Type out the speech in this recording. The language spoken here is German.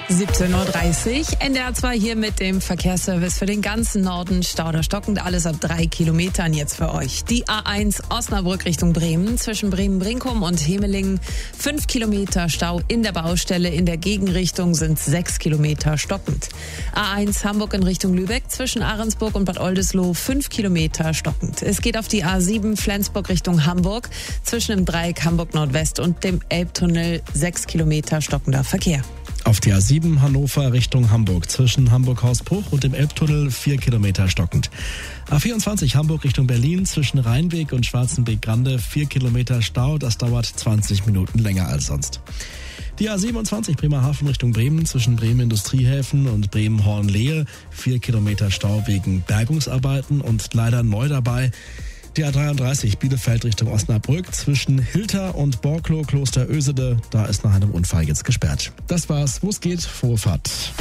17:30 Uhr, NDR 2 hier mit dem Verkehrsservice für den ganzen Norden. Stau oder stockend, alles ab 3 Kilometern jetzt für euch. Die A1 Osnabrück Richtung Bremen, zwischen Bremen-Brinkum und Hemelingen 5 Kilometer Stau in der Baustelle. In der Gegenrichtung sind 6 Kilometer stockend. A1 Hamburg in Richtung Lübeck, zwischen Ahrensburg und Bad Oldesloe 5 Kilometer stockend. Es geht auf die A7 Flensburg Richtung Hamburg, zwischen dem Dreieck Hamburg Nordwest und dem Elbtunnel 6 Kilometer stockender Verkehr. Auf der A7 Hannover Richtung Hamburg, zwischen Hamburg-Hausbruch und dem Elbtunnel 4 Kilometer stockend. A24 Hamburg Richtung Berlin, zwischen Rheinweg und Schwarzenbeek-Grande 4 Kilometer Stau, das dauert 20 Minuten länger als sonst. Die A27 Bremerhaven Richtung Bremen, zwischen Bremen Industriehäfen und Bremen-Hornlehe 4 Kilometer Stau wegen Bergungsarbeiten und leider neu dabei die A33 Bielefeld Richtung Osnabrück, zwischen Hilter und Borklow Kloster Ösede, da ist nach einem Unfall jetzt gesperrt. Das war's, wo es geht, frohe Fahrt.